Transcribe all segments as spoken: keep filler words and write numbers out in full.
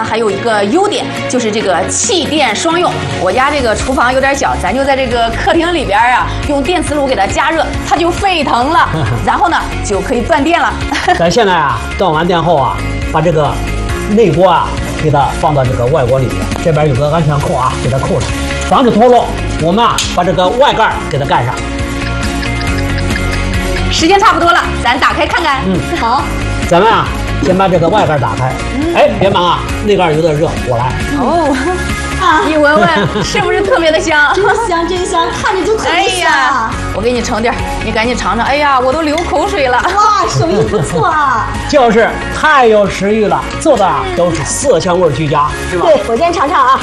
它还有一个优点，就是这个气电双用。我家这个厨房有点小，咱就在这个客厅里边啊，用电磁炉给它加热，它就沸腾了，然后呢就可以断电了。 咱现在啊，断完电后啊，把这个内锅啊给它放到这个外锅里面，这边有个安全扣啊，给它扣上，防止脱落。我们啊把这个外盖给它盖上。 时间差不多了，咱打开看看。 嗯， 好。 咱们啊，先把这个外盖打开。嗯、哎，别忙啊，内盖有点热，我来。 哦，啊，你闻闻，是不是特别的香？ 真香，真香，看着就特别香。哎呀， 我给你盛点，你赶紧尝尝。哎呀，我都流口水了。 哇，手艺不错啊。 就是太有食欲了，做的啊都是色香味俱佳，是吧？ 对，我先尝尝啊。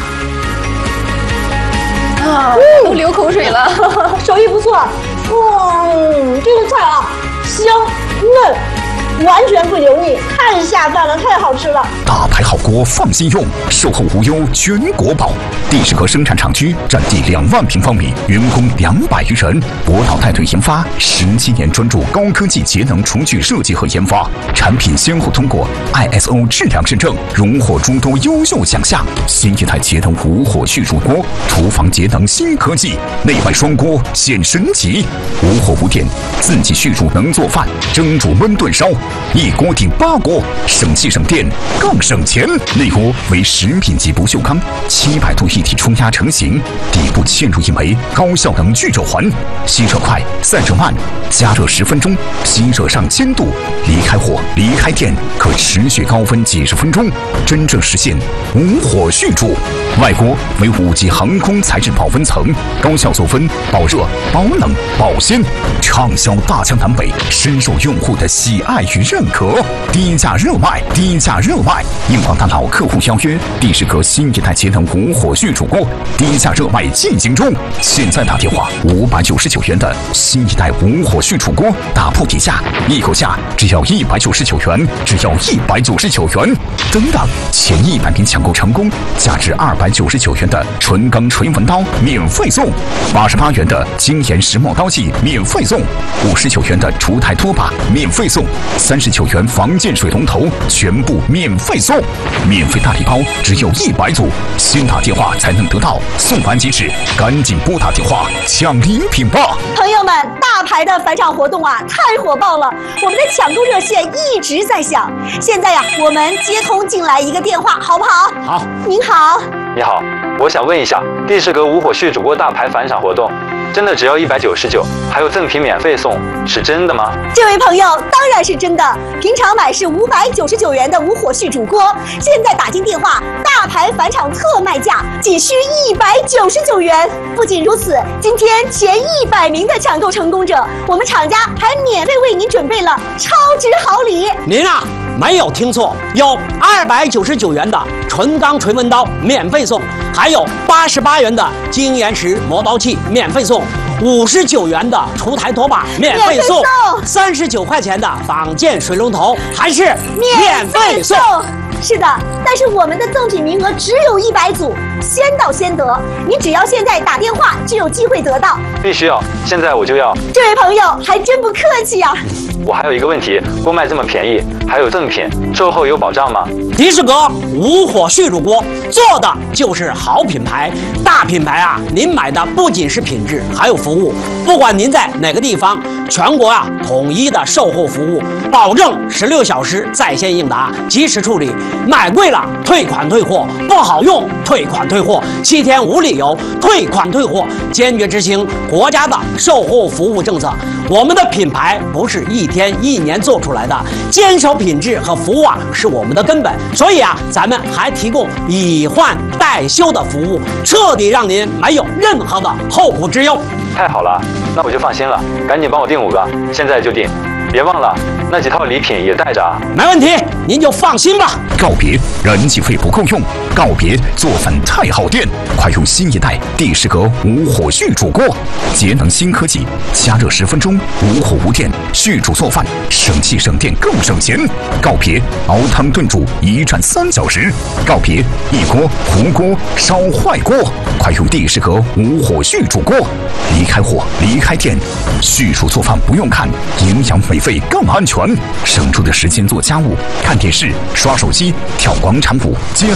啊，都流口水了。 手艺不错。哇，这个菜啊，香嫩，完全不油腻，太下饭了，太好吃了。 大牌好锅放心用，售后无忧全国保。地势和生产厂区占地两万平方米，员工两百余人。博导带队研发，十七年专注高科技节能厨具设计和研发，产品先后通过 I S O 质量认证，荣获诸多优秀奖项。新一代节能无火续煮锅，厨房节能新科技，内外双锅显神奇。无火无电，自己续煮能做饭，蒸煮焖炖烧，一锅顶八锅，省气省电更省钱。内锅为食品级不锈钢，七百度一体冲压成型，底部嵌入一枚高效能聚热环，吸热快，散热慢，加热十分钟，吸热上千度，离开火离开电，可持续高温几十分钟，真正实现无火续煮。外锅为五级航空材质保温层，高效做温、保热、保冷、保鲜，畅销大江南北，深受用户的喜爱与认可。低价热卖，低价热卖！应广大老客户邀约，地势阁新一代节能无火续煮锅低价热卖进行中。现在打电话，五百九十九元的新一代无火续煮锅打破底价，一口价只要一百九十九元，只要一百九十九元。等等，前一百名抢购成功，价值二百九十九元的纯钢锤纹刀免费送，八十八元的精研石墨刀器免费送，五十九元的厨台拖把免费送，三十九元防溅水龙头全部免费送，免费大礼包只有一百组，先打电话才能得到，送完即止，赶紧拨打电话抢礼品吧！ 朋友们，大牌的返场活动啊，太火爆了，我们的抢购热线一直在响。现在呀、啊，我们接通进来一个电话，好不好？ 好。 您好。 你好，我想问一下，地势阁无火续煮锅大牌返场活动，真的只要一百九十九，还有赠品免费送，是真的吗？ 这位朋友，当然是真的。平常买是五百九十九元的无火续煮锅，现在打进电话，大牌返场特卖价仅需一百九十九元。不仅如此，今天前一百名的抢购成功者，我们厂家还免费为您准备了超值好礼。 您啊，没有听错，有二百九十九元的纯钢锤纹刀免费送，还有八十八元的精研石磨刀器免费送，五十九元的厨台拖把免费送，三十九块钱的防溅水龙头还是免费送。 是的，但是我们的赠品名额只有一百组，先到先得。你只要现在打电话就有机会得到。 必须要，现在我就要。 这位朋友还真不客气啊。 我还有一个问题，锅卖这么便宜，还有赠品，售后有保障吗？ 迪士阁无火续煮锅做的就是好品牌，大品牌啊！您买的不仅是品质，还有服务。不管您在哪个地方，全国啊统一的售后服务，保证十六小时在线应答，及时处理。买贵了退款退货，不好用退款退货，七天无理由退款退货，坚决执行国家的售后服务政策。我们的品牌不是一天一年做出来的，坚守品质和服务啊是我们的根本。所以啊，咱们还提供以换代修的服务，彻底让您没有任何的后顾之忧。 太好了，那我就放心了，赶紧帮我订五个，现在就订。别忘了那几套礼品也带着啊。 没问题，您就放心吧。 告别燃气费不够用，告别做饭太耗电，快用新一代地势阁无火续煮锅，节能新科技，加热十分钟，无火无电，续煮做饭，省气省电更省钱。告别熬汤炖煮一站三小时，告别一锅糊锅烧坏锅，快用地势阁无火续煮锅，离开火离开电，续煮做饭不用看，营养美味更安全，省出的时间做家务、看电视、刷手机、跳广场舞、接